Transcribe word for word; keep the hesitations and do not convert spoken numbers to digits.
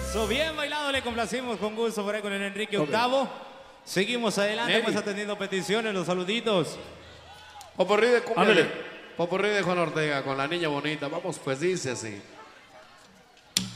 So, bien bailado, le complacimos con gusto por ahí con el Enrique Octavo. Seguimos adelante, Nelly. pues atendiendo peticiones, los saluditos. Popurrí de cumbia. Ándale. Popurrí de Juan Ortega con la niña bonita. Vamos, pues dice así.